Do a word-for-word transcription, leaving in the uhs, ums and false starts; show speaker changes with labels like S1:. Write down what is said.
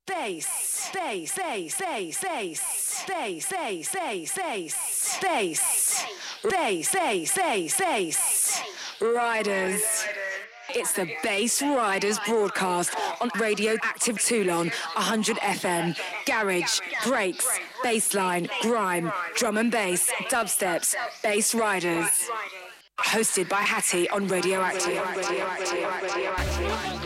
S1: Bass, bass, bass, bass, bass, bass, bass, bass, bass, bass, bass, bass, bass, bass, Riders. It's the Bass Riders broadcast on Radio Active Toulon, one hundred F M. Garage, breaks, bassline, grime, drum and bass, dubsteps, Bass Riders. Hosted by Hattie on Radio Active.